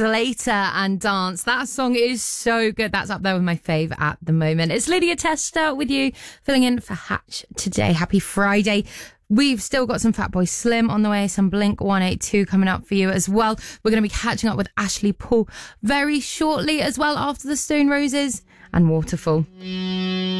Slater and Dance. That song is so good. That's up there with my fave at the moment. It's Lydia Tester with you, filling in for Hatch today. Happy Friday. We've still got some Fatboy Slim on the way, some Blink 182 coming up for you as well. We're going to be catching up with Ashley Paul very shortly as well after the Stone Roses and Waterfall.